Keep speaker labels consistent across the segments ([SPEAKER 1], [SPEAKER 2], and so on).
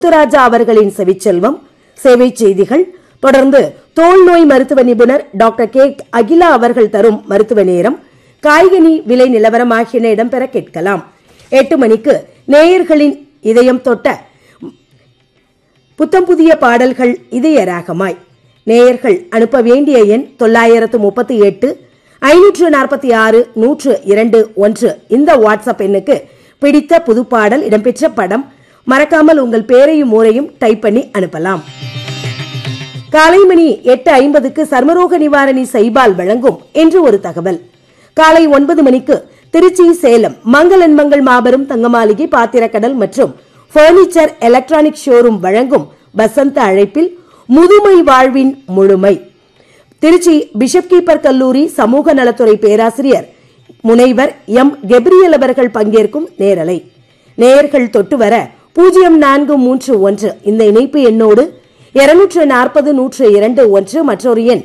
[SPEAKER 1] முத்துராஜா அவர்களின் செவிச்செல்வம், சேவை செய்திகள், தொடர்ந்து தோல் நோய் மருத்துவ நிபுணர் டாக்டர் கே அகிலா அவர்கள் தரும் மருத்துவ நேரம், காய்கனி விலை நிலவரம் ஆகியன இடம்பெற கேட்கலாம். 8 மணிக்கு நேயர்களின் இதயம் தொட்ட புத்தம் புதிய பாடல்கள் இதய ராகமாய். நேயர்கள் அனுப்ப வேண்டிய எண் 938 546 102 இந்த வாட்ஸ்அப் எண்ணுக்கு பிடித்த புதுப்பாடல், இடம்பெற்ற படம், மறக்காமல் உங்கள் பேரையும் ஊரையும் டைப் பண்ணி அனுப்பலாம். காலை மணி 8:50க்கு சர்மரோக நிவாரணி சைபால் வழங்கும் என்று ஒரு தகவல். காலை 9 மணிக்கு திருச்சி சேலம் மங்களன் மங்கள் மாபெரும் தங்கமாளிகை பாத்திரக்கடல் மற்றும் பர்னிச்சர் எலக்ட்ரானிக் ஷோரூம் வழங்கும் வசந்த அழைப்பில் முதுமை வாழ்வின் முழுமை. திருச்சி பிஷப் கீப்பர் கல்லூரி சமூக நலத்துறை பேராசிரியர் முனைவர் எம் கெப்ரியல் அவர்கள் பங்கேற்கும் நேரலை. நேயர்கள் தொட்டு வர 0431 இந்த இணைப்பு எண்ணோடு 240 102 மற்றொரு எண்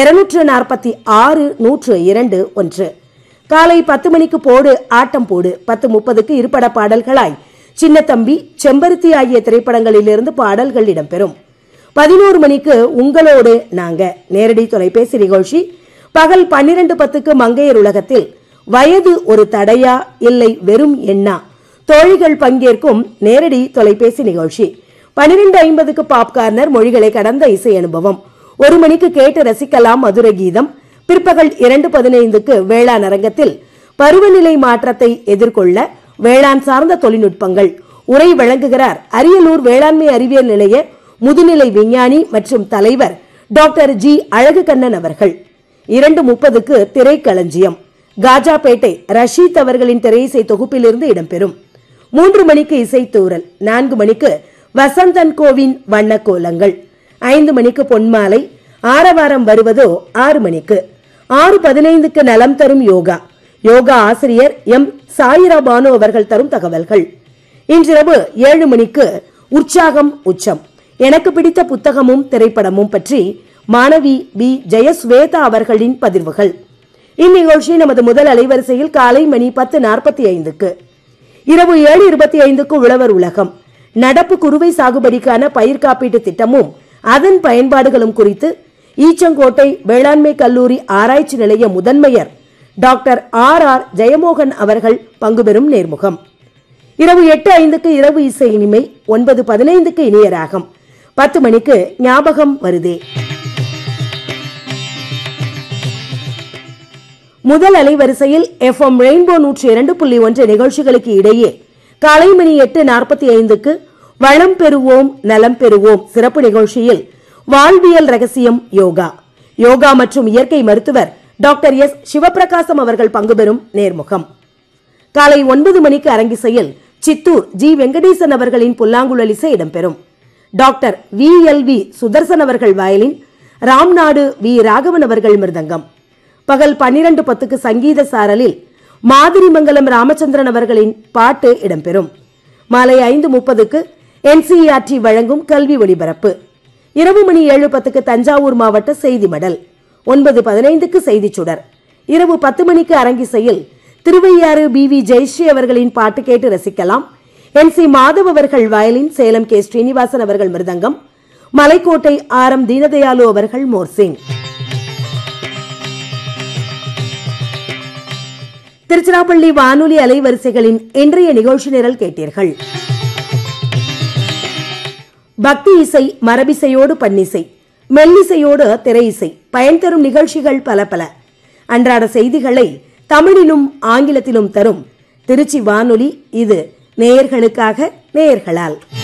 [SPEAKER 1] 246 102. காலை 10 மணிக்கு போடு ஆட்டம் போடு. 10:30க்கு இருபட பாடல்களாய் சின்னத்தம்பி, செம்பருத்தி ஆகிய திரைப்படங்களிலிருந்து பாடல்கள் இடம்பெறும். 11 மணிக்கு உங்களோடு நாங்க நேரடி தொலைபேசி நிகழ்ச்சி. பகல் 12:10க்கு மங்கையர் உலகத்தில் வயது ஒரு தடையா இல்லை வெறும் எண்ணா, தோழிகள் பங்கேற்கும் நேரடி தொலைபேசி நிகழ்ச்சி. 12:50க்கு பாப்கார்னர், மொழிகளை கடந்த இசை அனுபவம். 1 மணிக்கு கேட்டு ரசிக்கலாம் மதுரை கீதம். பிற்பகல் 2:15க்கு வேளாண் அரங்கத்தில் பருவநிலை மாற்றத்தை எதிர்கொள்ள வேளாண் சார்ந்த தொழில்நுட்பங்கள் உரை வழங்குகிறார் அரியலூர் வேளாண்மை அறிவியல் நிலைய முதுநிலை விஞ்ஞானி மற்றும் தலைவர் டாக்டர் ஜி அழகுகண்ணன் அவர்கள். 2:30க்கு திரைக்களஞ்சியம், காஜாபேட்டை ரஷீத் அவர்களின் திரையிசை தொகுப்பிலிருந்து இடம்பெறும். 3 மணிக்கு இசைத்தூரல். 4 மணிக்கு வசந்தன் கோவின் வண்ணக்கோலங்கள். 5 மணிக்கு பொன்மாலை. ஆரவாரம் வருவதோ 6 மணிக்கு. 6:15க்கு நலம் தரும் யோகா, யோகா ஆசிரியர் எம் சாயிரா பானு அவர்கள் தரும் தகவல்கள். இன்றிரவு 7 மணிக்கு உற்சாகம் உச்சம், எனக்கு பிடித்த புத்தகமும் திரைப்படமும் பற்றி மாணவி பி ஜெயஸ்வேதா அவர்களின் பதிவுகள். இந்நிகழ்ச்சி நமது முதல் அலைவரிசையில் காலை மணி 10:45க்கு. இரவு 7:25க்கு உழவர் உலகம், நடப்பு குறுவை சாகுபடிக்கான பயிர் காப்பீட்டு திட்டமும் அதன் பயன்பாடுகளும் குறித்து ஈச்சங்கோட்டை வேளாண்மை கல்லூரி ஆராய்ச்சி நிலைய முதன்மையர் டாக்டர் ஆர் ஜெயமோகன் அவர்கள் பங்குபெறும் நேர்முகம். இரவு 8:05க்கு இரவு இசை இனிமை. 9:15க்கு இனிய ராகம். 10 மணிக்கு ஞாபகம் வருதே. முதல் அலைவரிசையில் FM ரெயின்போ 102.1 நிகழ்ச்சிகளுக்கு இடையே காலை மணி 8:45க்கு வளம் பெறுவோம் நலம் பெறுவோம் சிறப்பு நிகழ்ச்சியில் வாழ்வியல் ரகசியம் யோகா, யோகா மற்றும் இயற்கை மருத்துவர் டாக்டர் எஸ் சிவபிரகாசம் அவர்கள் பங்குபெறும் நேர்முகம். காலை 9 மணிக்கு அரங்கிசையில் சித்தூர் ஜி வெங்கடேசன் அவர்களின் புல்லாங்குழல் இசை இடம்பெறும். டாக்டர் VLV சுதர்சன் அவர்கள் வயலின், ராம்நாடு வி ராகவன் அவர்கள் மிருதங்கம். பகல் 12:10க்கு சங்கீத சாரலில் மாதிரிமங்கலம் ராமச்சந்திரன் அவர்களின் பாட்டு இடம்பெறும். மாலை 5:30க்கு NCERT வழங்கும் கல்வி ஒளிபரப்பு. இரவு மணி 7:10க்கு தஞ்சாவூர் மாவட்ட செய்தி மடல். 9:15க்கு செய்தி சுடர். இரவு 10 மணிக்கு அரங்கிசையில் திருவையாறு BV ஜெயஸ்ரீ அவர்களின் பாட்டு கேட்டு ரசிக்கலாம். NC மாதவ் அவர்கள் வயலின், சேலம் கே ஸ்ரீனிவாசன் அவர்கள் மிருதங்கம், மலைக்கோட்டை RM தீனதயாளு அவர்கள் மோர்சிங். திருச்சிராப்பள்ளி வானொலி அலைவரிசைகளின் இன்றைய நிகழ்ச்சி நிரல் கேட்டீர்கள். பக்தி இசை, மரபிசையோடு பன்னிசை, மெல்லிசையோடு திரை இசை, பயன் தரும் நிகழ்ச்சிகள் பல பல. அன்றாட செய்திகளை தமிழிலும் ஆங்கிலத்திலும் தரும் திருச்சி வானொலி. இது நேயர்களுக்காக நேயர்களால்.